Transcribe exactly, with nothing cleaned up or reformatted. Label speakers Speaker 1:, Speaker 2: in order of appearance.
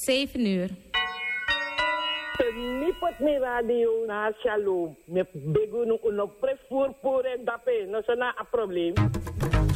Speaker 1: zeven uur.
Speaker 2: Nipot mi radio na shalom. Me begunu uno prefor por en dape. No sana a probleem.